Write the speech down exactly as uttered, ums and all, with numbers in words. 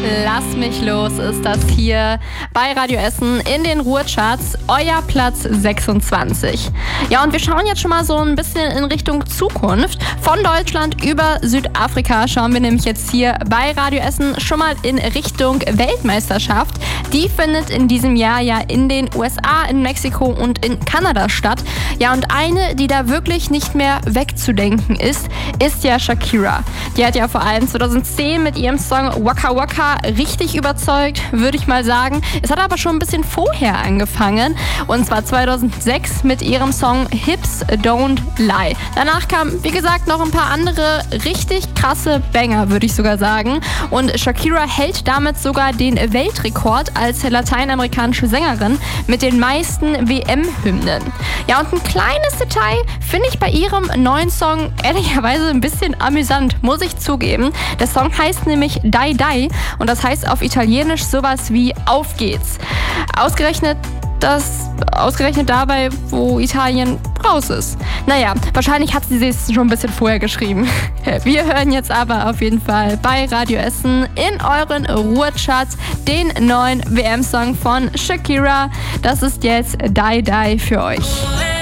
Lass mich los ist das hier bei Radio Essen in den Ruhrcharts, euer Platz sechsundzwanzig. Ja, und wir schauen jetzt schon mal so ein bisschen in Richtung Zukunft. Von Deutschland über Südafrika schauen wir nämlich jetzt hier bei Radio Essen schon mal in Richtung Weltmeisterschaft. Die findet in diesem Jahr ja in den U S A, in Mexiko und in Kanada statt. Ja, und eine, die da wirklich nicht mehr wegzudenken ist, ist ja Shakira. Die hat ja vor allem zweitausendzehn mit ihrem Song Waka Waka richtig überzeugt, würde ich mal sagen. Es hat aber schon ein bisschen vorher angefangen, und zwar zweitausendsechs mit ihrem Song Hips Don't Lie. Danach kamen, wie gesagt, noch ein paar andere richtig krasse Banger, würde ich sogar sagen. Und Shakira hält damit sogar den Weltrekord als lateinamerikanische Sängerin mit den meisten W M-Hymnen. Ja, und ein kleines Detail finde ich bei ihrem neuen Song ehrlicherweise ein bisschen amüsant, muss ich zugeben. Der Song heißt nämlich Dai Dai und das heißt auf Italienisch sowas wie Auf geht's. Ausgerechnet das, ausgerechnet dabei, wo Italien raus ist. Naja, wahrscheinlich hat sie es schon ein bisschen vorher geschrieben. Wir hören jetzt aber auf jeden Fall bei Radio Essen in euren Ruhrcharts den neuen W M-Song von Shakira. Das ist jetzt Dai Dai für euch.